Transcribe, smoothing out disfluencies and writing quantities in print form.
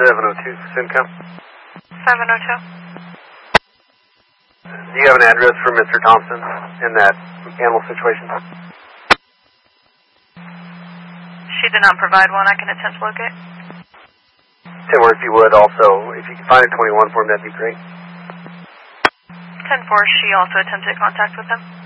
702 Simcoe. 702. Do you have an address for Mr. Thompson in that animal situation? She did not provide one. I can attempt to locate. Or if you would also, if you could find a 21 for him, that'd be great. 10-4, she also attempted contact with him.